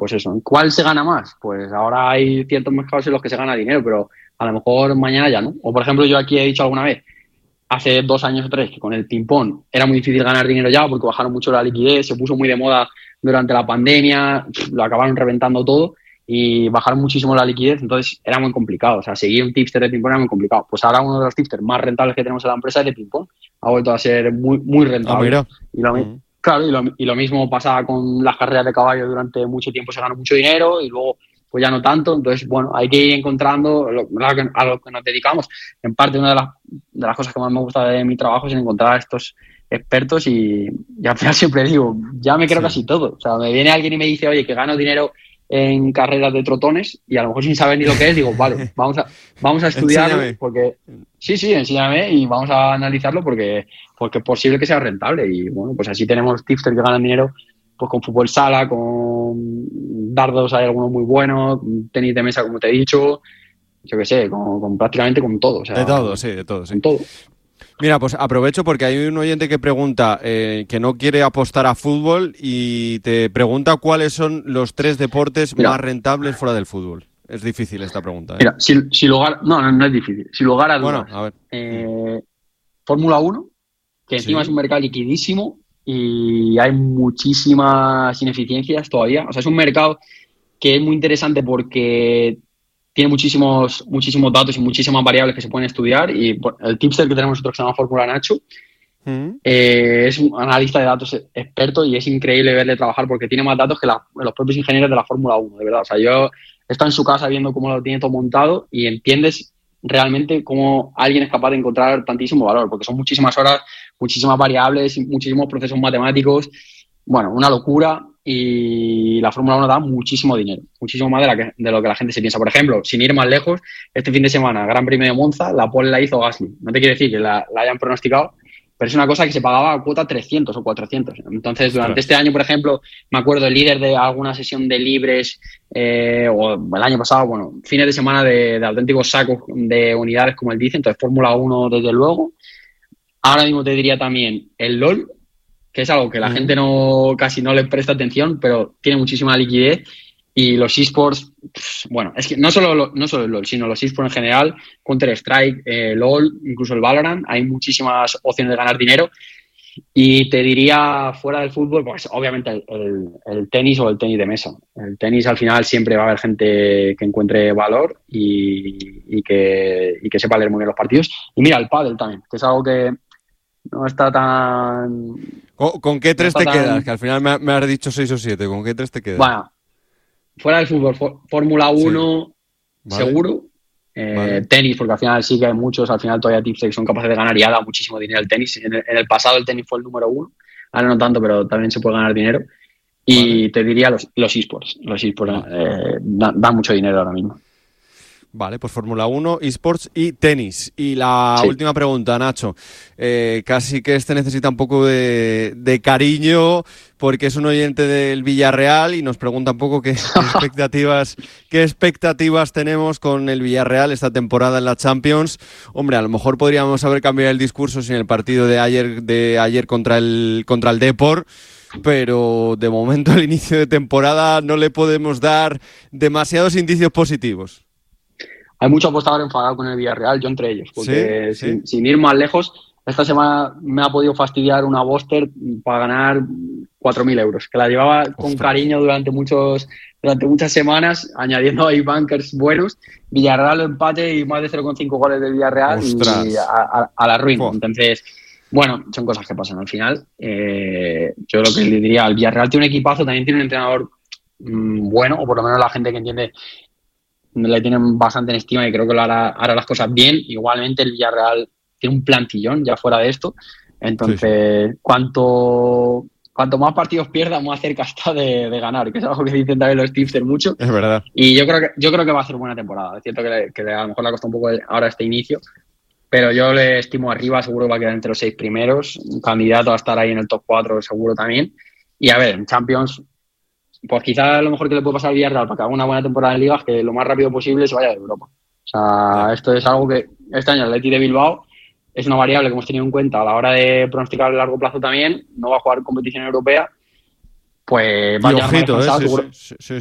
pues eso. ¿Cuál se gana más? Pues ahora hay ciertos mercados en los que se gana dinero, pero a lo mejor mañana ya no. O por ejemplo, yo aquí he dicho alguna vez, hace 2 años o 3, que con el ping-pong era muy difícil ganar dinero ya porque bajaron mucho la liquidez, se puso muy de moda durante la pandemia, lo acabaron reventando todo y bajaron muchísimo la liquidez, entonces era muy complicado. O sea, seguir un tipster de ping-pong era muy complicado. Pues ahora uno de los tipsters más rentables que tenemos en la empresa es de ping-pong. Ha vuelto a ser muy, muy rentable. Mira. Y claro, y lo mismo pasaba con las carreras de caballo. Durante mucho tiempo se ganó mucho dinero y luego pues ya no tanto. Entonces, bueno, hay que ir encontrando a lo que nos dedicamos. En parte, una de las cosas que más me gusta de mi trabajo es encontrar a estos expertos y al final siempre digo, ya me creo casi todo. O sea, me viene alguien y me dice, oye, que gano dinero en carreras de trotones y a lo mejor sin saber ni lo que es, digo, vale, vamos a estudiarlo porque sí, enséñame y vamos a analizarlo porque es posible que sea rentable. Y bueno, pues así tenemos tipsters que ganan dinero pues con fútbol sala, con dardos hay algunos muy buenos, tenis de mesa como te he dicho, yo qué sé, con prácticamente con todo. O sea, de todo, sí. Con todo. Mira, pues aprovecho porque hay un oyente que pregunta que no quiere apostar a fútbol y te pregunta cuáles son los 3 deportes más rentables fuera del fútbol. Es difícil esta pregunta, ¿eh? Mira, sin lugar... No es difícil. Sin lugar a dudas. Bueno, a ver. Fórmula 1, que encima es un mercado liquidísimo y hay muchísimas ineficiencias todavía. O sea, es un mercado que es muy interesante porque tiene muchísimos datos y muchísimas variables que se pueden estudiar y el tipster que tenemos nosotros que se llama Fórmula Nacho es un analista de datos experto y es increíble verle trabajar porque tiene más datos que los propios ingenieros de la Fórmula 1, de verdad. O sea, yo he estado en su casa viendo cómo lo tiene todo montado y entiendes realmente cómo alguien es capaz de encontrar tantísimo valor, porque son muchísimas horas, muchísimas variables, muchísimos procesos matemáticos. Bueno, una locura. Y la Fórmula 1 da muchísimo dinero, muchísimo más de lo que la gente se piensa. Por ejemplo, sin ir más lejos, este fin de semana, Gran Premio de Monza, la pole la hizo Gasly. No te quiere decir que la hayan pronosticado, pero es una cosa que se pagaba a cuota 300 o 400. Entonces, durante este año, por ejemplo, me acuerdo el líder de alguna sesión de libres, o el año pasado, bueno, fines de semana de auténticos sacos de unidades, como él dice. Entonces, Fórmula 1, desde luego. Ahora mismo te diría también el LOL, que es algo que la gente casi no le presta atención, pero tiene muchísima liquidez. Y los eSports, bueno, es que no solo el LOL, sino los eSports en general, Counter-Strike, LOL, incluso el Valorant, hay muchísimas opciones de ganar dinero. Y te diría, fuera del fútbol, pues obviamente el tenis o el tenis de mesa. El tenis al final siempre va a haber gente que encuentre valor y que sepa leer muy bien los partidos. Y mira, el pádel también, que es algo que no está tan... ¿Con qué 3 te quedas? Que al final me has dicho 6 o 7. ¿Con qué 3 te quedas? Bueno, fuera del fútbol, Fórmula 1 seguro. Tenis, porque al final sí que hay muchos, al final todavía tips que son capaces de ganar y ha dado muchísimo dinero el tenis. En el pasado el tenis fue el número 1, ahora no tanto, pero también se puede ganar dinero. Y te diría los eSports. Los eSports dan mucho dinero ahora mismo. Vale, pues Fórmula 1, eSports y tenis. Y la última pregunta, Nacho. Casi que necesita un poco de cariño porque es un oyente del Villarreal y nos pregunta un poco qué expectativas tenemos con el Villarreal esta temporada en la Champions. Hombre, a lo mejor podríamos haber cambiado el discurso sin el partido de ayer contra el Depor. Pero de momento al inicio de temporada no le podemos dar demasiados indicios positivos. Hay mucho apostador enfadado con el Villarreal, yo entre ellos, porque sin ir más lejos, esta semana me ha podido fastidiar una Boster para ganar 4.000 euros, que la llevaba con cariño durante muchas semanas, añadiendo ahí bankers buenos. Villarreal empate y más de 0,5 goles del Villarreal. ¡Ostras! Y a la ruina. Entonces, bueno, son cosas que pasan al final. Yo lo que le diría, el Villarreal tiene un equipazo, también tiene un entrenador bueno, o por lo menos la gente que entiende le tienen bastante en estima y creo que hará las cosas bien. Igualmente el Villarreal tiene un plantillón ya fuera de esto. Entonces, cuanto más partidos pierda, más cerca está de ganar, que es algo que dicen también los tipsters mucho. Es verdad. Y yo creo que va a ser buena temporada. Es cierto que a lo mejor le ha costado un poco ahora este inicio, pero yo le estimo arriba, seguro que va a quedar entre los 6 primeros, un candidato a estar ahí en el top 4 seguro también. Y a ver, en Champions, pues quizá lo mejor que le puede pasar al Villarreal para que haga una buena temporada en Liga es que lo más rápido posible se vaya de Europa. O sea, esto es algo que este año el Athletic de Bilbao es una variable que hemos tenido en cuenta a la hora de pronosticar a largo plazo también. No va a jugar competición europea, pues va a llegar más descansado, seguro.